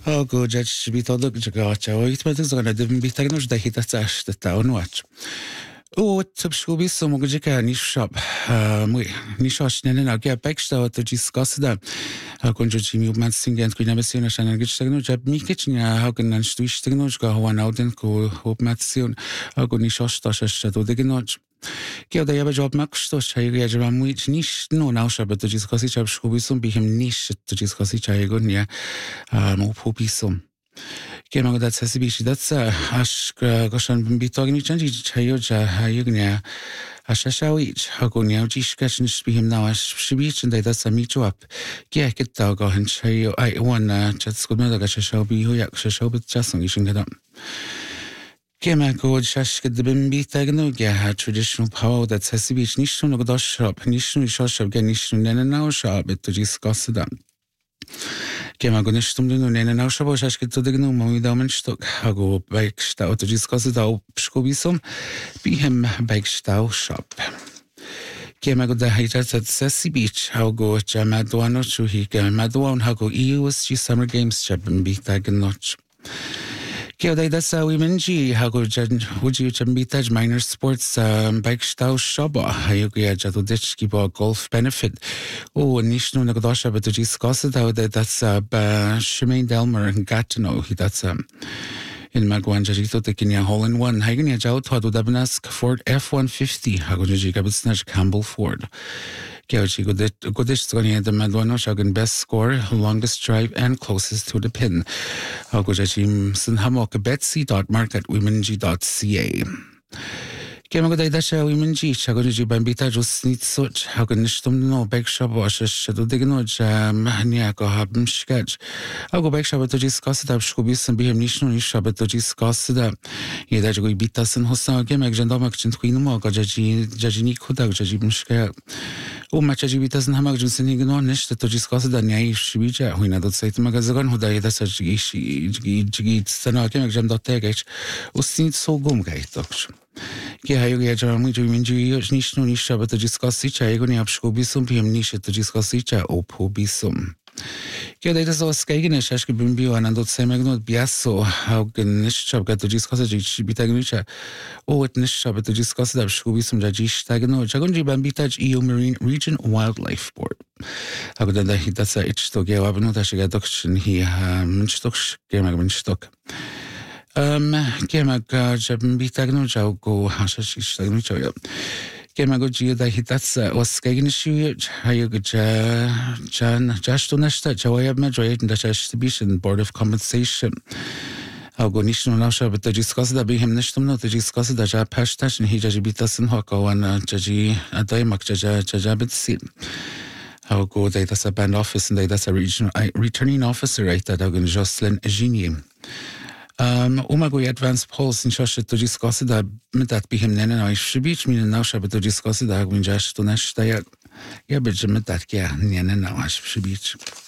go judge be told to go out. It was going to be taken as the hit at the town watch. Oh, to school be some good niche shop. We niche and I'll get back to discuss that. How can you sing and could never see a and get signal job me kitchen? How can I switch signals go one out and go hope Matt soon? How good niche shadow the notch. Give the average job max to share which niche no now shop to discuss each of school with some be him niche to discuss each other good near poopy some. Game of that Sassibishi, that's Ash Goshan be talking each and each Hayoja Hayugnia Ashashawich Hagonia Gishkash and be him now as Shibich and that's a meet you up. Get it dog and Shayo I one just good mother shall be who shall be just on you get up. Game go shash get the bimbi taganogia had traditional power that Sassibich Nishun of the shop, Nishun shop, Ganishun and now shop it to discuss them. Game go nishtum and now shop get to the gnome with the stock. I go bike stout to discuss it out scobisum, be him bike stout shop. Game go the haters at Sassy Beach, how go Jamaduano to he Maduan, how go EU summer games chap and be taganotch. That's women G. How go would you be touch minor sports bike style shaba? How you get to ditch keep a golf benefit? Oh, Nishno Nagadosha, but to discuss it out that's Shemaine Delmer and Gatineau. That's in Magwanjito taking a hole in one. Hagania Jout to Dabanas Ford F-150. How go you get snatch Campbell Ford? Gauchi Godish Goni the Madwano Shagan best score, longest drive and closest to the pin. How go Jim Sunhamok Betsy.marketwomenG.ca. Kemago Dasha Women G, Shagoji Bambita just needs such. How can Nishtum no back shop wash a shadow digno jam, Niako Habim sketch. I'll go back shop to discuss it up, Scubis and be him Nishno shop to discuss it up. Ye that we beat us and Hosa game, Agjandomak and Queen Moga, Jajini Kudak, Jajim Scare. Oh, much as you doesn't have much in Nish to discuss it, and I should when I don't say to Magazagan who died as a Gishi, Sanaki, Jam.tech, who seemed so gumgate. Yeah, you get a way to injury, Nishno Nisha, but to discuss each other, going up Scobisum, PM Nisha to discuss each other, or Pobisum. Yeah, that is all skating a Shashkabimbi and not say Magnot Biaso, how can Nishab get to discuss it, she be Tagnicha, or at Nishab to discuss that Scobisum Jajish Tagano, Jagunji Bambitaj EU Marine Region Wildlife Board. How could that's a itch to get up and not a adoption he Minstock, Gamag Gemag Jabitagno Jago Hashish Tagnicho. Gemagogia that he that's was skating issue. How you get Jan Josh Donesta, Jawaya Madrid, and the Distribution Board of Compensation. How go Nishno Nasha, but the discuss that be him Nishtum, not the discuss that Japashtash and he Jajibitas and Hoko and Jaji Adaimak Jajabit Sit. How go they that's a band office and they that's a regional returning officer, right? That are going Jocelyn Genie. Umago advanced polls in Shosha to discuss that be him then and I should be me now shall to discuss that when Josh to Nash Dayak. Yeah, but Jim that Nian now I should be.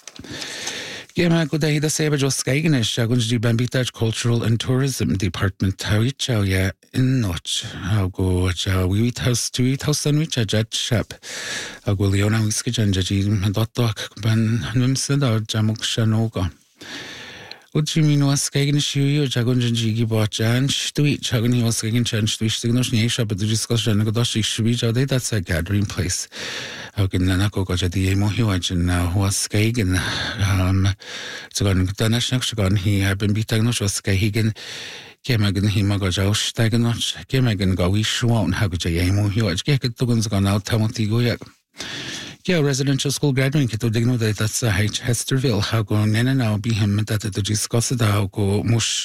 Gema good day the Saber Jos Skaganish, Shagunji Bambita Cultural and Tourism Department, Tarichao ya in Notch. I'll go we eat house to eat house sandwich a jet shop. I'll go Leona Whiskey and Jaji Dottok Ban Nimsed or Jamuk Shanoga. What you mean was skating shoe, Jagunji Bochan, Stui, Chaguni was skating chance to Signosh shop at the discussion of Godoshi Shubija, that's a gathering place. How can Nanako go to the Mohiwaj and now was skating? So on the national Shagon, he had been beaten, was skating. Kemagan Himagojosh, Taganoch, Kemagan go we shwon, how could you Mohiwaj get it to gone out Tamotigo? Yeah, residential school graduate to digno that that's a Hesterville. How go Nana now be him that to discuss it. How go mush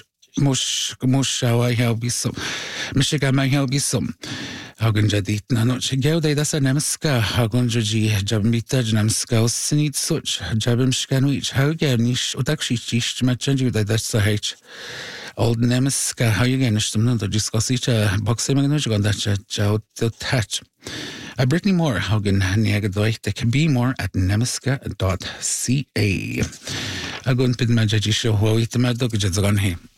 how I help be some Michigan might help be some. How can Jadit Nanoch go they that's a Nemska. How gon Joji Jabmita Namska Sinit such Jabim Scanwich. How again nish Otakshi Chish Machanju that that's a H. Old Nemska, how you get to discuss each boxing on that jout the touch. Brittany Moore, Hogan Niagadoich, they can be more at nemiska.ca. Agun Pidmajaji show, who eat the Madog Jazon here.